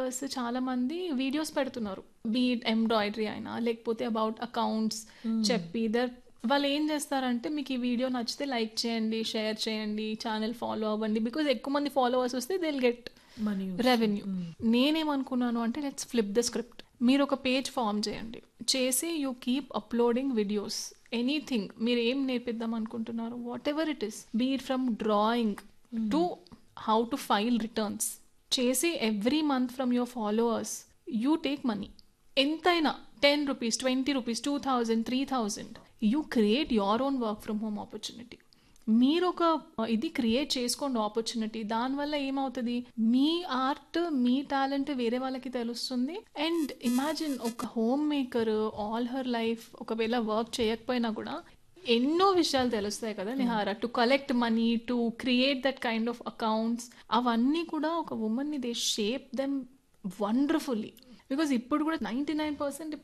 Followers చాలా మంది videos పెడుతున్నారు, బీట్ ఎంబ్రాయిడరీ అయినా లేకపోతే అబౌట్ అకౌంట్స్ చెప్పి వాళ్ళు ఏం చేస్తారంటే మీకు ఈ వీడియో నచ్చితే లైక్ చేయండి, షేర్ చేయండి, ఛానల్ ఫాలో అవ్వండి, బికాజ్ ఎక్కువ మంది ఫాలోవర్స్ వస్తే they will get money revenue. నేనేమనుకున్నాను అంటే లెట్స్ ఫ్లిప్ ద స్క్రిప్ట్. మీరు ఒక పేజ్ ఫామ్ చేయండి, చేసి you keep uploading videos, anything మీరు ఏం నేర్పిద్దాం అనుకుంటున్నారు, what ever it is, beat from drawing to how to file returns, చేసి every month from your followers you take money. ఎంతైనా 10 rupees, 20 rupees, 2000, 3000, you create your own work from home opportunity. మీరు ఒక ఇది create చేసుకోండి opportunity. దానివల్ల ఏమవుతుంది, మీ art మీ talent వేరే వాళ్ళకి తెలుస్తుంది. అండ్ ఇమాజిన్ ఒక home maker all her life ఒకవేళ వర్క్ చేయకపోయినా కూడా ఎన్నో విషయాలు తెలుస్తాయి కదా నిహార, to collect money, to create that kind of accounts. అవన్నీ కూడా ఒక ఉమెన్ని they shape them wonderfully. Because ఇప్పుడు కూడా 99%